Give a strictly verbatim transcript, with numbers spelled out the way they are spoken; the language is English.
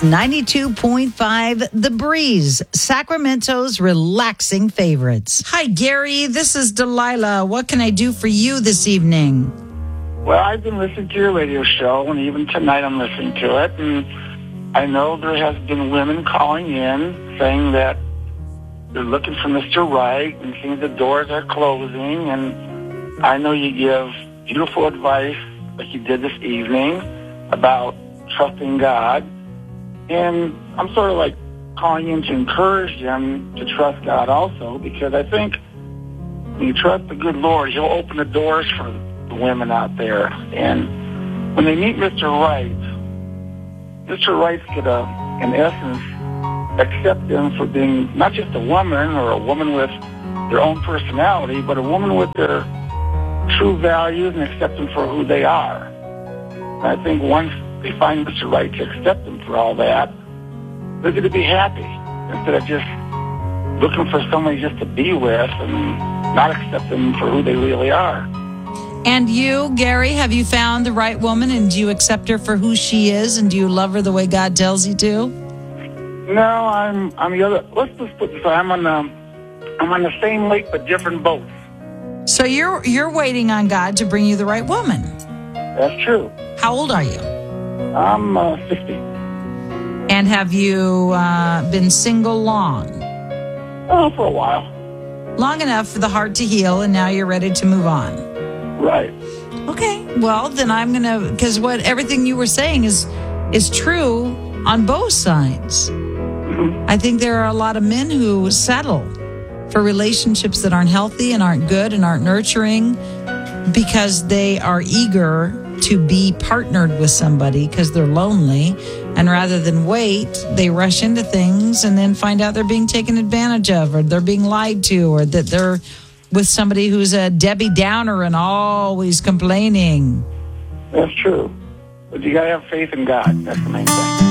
ninety-two point five The Breeze, Sacramento's relaxing favorites. Hi, Gary. This is Delilah. What can I do for you this evening? Well, I've been listening to your radio show, and even tonight I'm listening to it. And I know there has been women calling in saying that they're looking for Mister Right and seeing the doors are closing. And I know you give beautiful advice, like you did this evening, about trusting God. And I'm sort of like calling in to encourage them to trust God also, because I think when you trust the good Lord, He'll open the doors for the women out there. And when they meet Mister Right, Mister Right's going to, in essence, accept them for being not just a woman or a woman with their own personality, but a woman with their true values and accept them for who they are. And I think once they find Mister Right to accept them for all that, they're going to be happy instead of just looking for somebody just to be with and not accept them for who they really are. And you, Gary, have you found the right woman, and do you accept her for who she is, and do you love her the way God tells you to? No, I'm I'm the other. Let's just put this. I'm on the I'm on the same lake but different boats. So you're you're waiting on God to bring you the right woman. That's true. How old are you? I'm uh, sixty. And have you uh, been single long? Oh, for a while. Long enough for the heart to heal, and now you're ready to move on. Right. Okay. Well, then I'm going to, because what everything you were saying is is true on both sides. Mm-hmm. I think there are a lot of men who settle for relationships that aren't healthy and aren't good and aren't nurturing because they are eager to be partnered with somebody because they're lonely. And rather than wait, they rush into things and then find out they're being taken advantage of, or they're being lied to, or that they're with somebody who's a Debbie Downer and always complaining. That's true. But you got to have faith in God. That's the main thing.